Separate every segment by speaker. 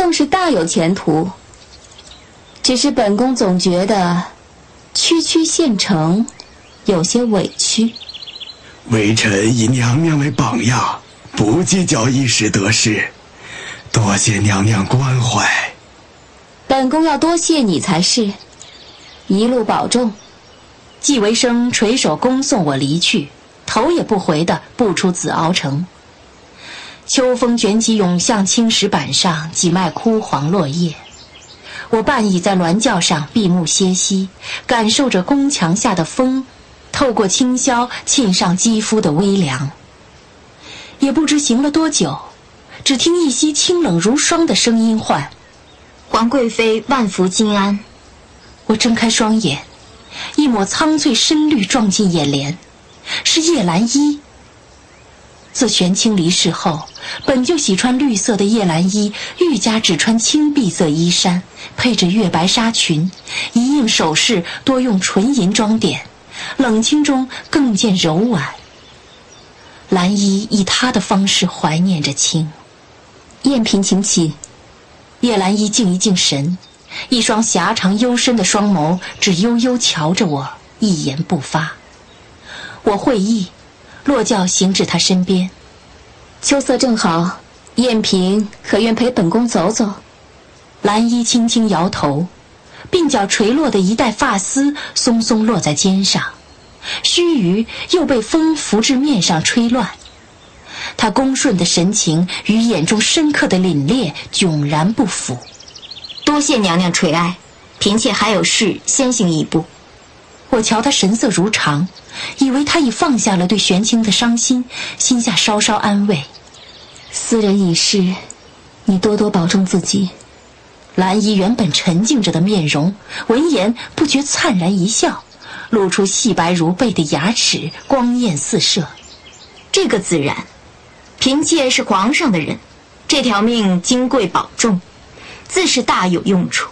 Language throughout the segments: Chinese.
Speaker 1: 更是大有前途。只是本宫总觉得区区县城有些委屈。
Speaker 2: 微臣以娘娘为榜样，不计较一时得失，多谢娘娘关怀。
Speaker 1: 本宫要多谢你才是，一路保重。
Speaker 3: 纪维生垂手恭送我离去，头也不回地步出紫鳌城。秋风卷起涌向青石板上几脉枯黄落叶，我半倚在銮轿上闭目歇息，感受着宫墙下的风透过清霄沁上肌肤的微凉。也不知行了多久，只听一息清冷如霜的声音唤：
Speaker 4: 皇贵妃万福金安。
Speaker 3: 我睁开双眼，一抹苍翠深绿撞进眼帘，是叶澜依。自玄清离世后，本就喜穿绿色的叶澜依愈加只穿青碧色衣衫，配着月白纱裙，一应首饰多用纯银装点，冷清中更见柔婉。澜依以她的方式怀念着卿。
Speaker 1: 燕嫔请起。
Speaker 3: 叶澜依静一静神，一双狭长幽深的双眸只悠悠瞧着我，一言不发。我会意，落轿行至他身边。
Speaker 1: 秋色正好，燕嫔可愿陪本宫走走？
Speaker 3: 澜依轻轻摇头，鬓角垂落的一带发丝松松落在肩上，须臾又被风拂至面上吹乱。他恭顺的神情与眼中深刻的凛冽迥然不符。
Speaker 4: 多谢娘娘垂爱，嫔妾还有事先行一步。
Speaker 3: 我瞧他神色如常，以为他已放下了对玄清的伤心，心下稍稍安慰。
Speaker 1: 斯人已逝，你多多保重自己。
Speaker 3: 澜依原本沉静着的面容，闻言不觉灿然一笑，露出细白如贝的牙齿，光焰四射。
Speaker 4: 这个自然，嫔妾是皇上的人，这条命金贵保重，自是大有用处。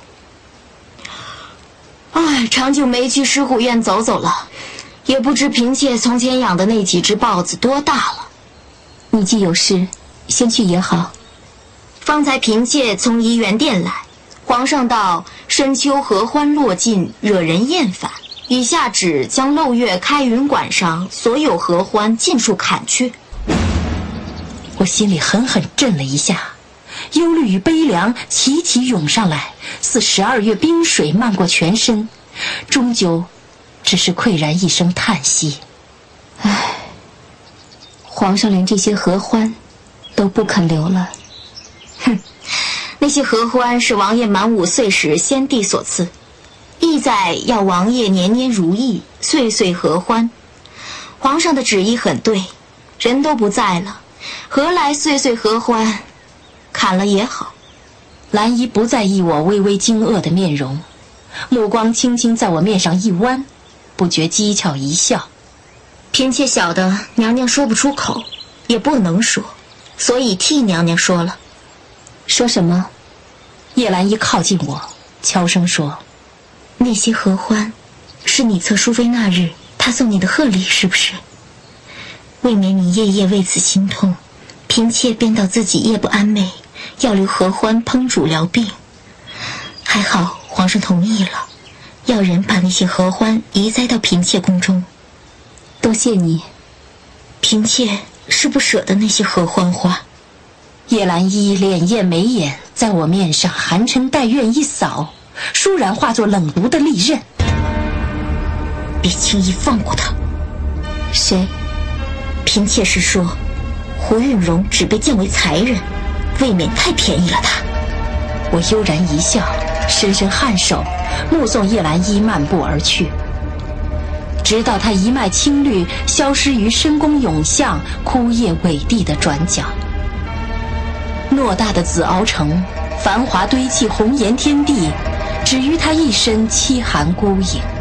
Speaker 4: 哎，长久没去狮虎院走走了，也不知嫔妾从前养的那几只豹子多大了。
Speaker 1: 你既有事，先去也好。
Speaker 4: 方才嫔妾从怡园殿来，皇上道深秋合欢落尽，惹人厌烦，以下旨将漏月开云馆上所有合欢尽数砍去。
Speaker 3: 我心里狠狠震了一下，忧虑与悲凉齐齐涌上来，似12月冰水漫过全身，终究只是喟然一声叹息。
Speaker 1: 唉，皇上连这些合欢都不肯留了。
Speaker 4: 哼，那些合欢是王爷满5岁时先帝所赐，意在要王爷年年如意，岁岁合欢。皇上的旨意很对，人都不在了，何来岁岁合欢？砍了也好。
Speaker 3: 澜依不在意我微微惊愕的面容，目光轻轻在我面上一弯，不觉讥诮一笑。
Speaker 4: 嫔妾晓得娘娘说不出口，也不能说，所以替娘娘说了。
Speaker 1: 说什么？
Speaker 3: 叶澜依靠近我，悄声说：
Speaker 4: 那些合欢是你侧淑妃那日她送你的贺礼，是不是？未免你夜夜为此心痛，嫔妾便道自己夜不安寐，要留合欢烹煮疗病。还好皇上同意了，要人把那些合欢移栽到嫔妾宫中。
Speaker 1: 多谢你。
Speaker 4: 嫔妾是不舍得那些合欢花。
Speaker 3: 叶澜依脸艳眉眼在我面上含嗔带怨一扫，倏然化作冷毒的利刃。
Speaker 4: 别轻易放过他。
Speaker 1: 谁？
Speaker 4: 嫔妾是说胡允荣只被降为才人，未免太便宜了他。
Speaker 3: 我悠然一笑，深深颔首，目送叶澜依漫步而去，直到他一脉青绿消失于深宫甬巷枯叶委地的转角。偌大的紫鳌城，繁华堆砌红颜天地，只余他一身凄寒孤影。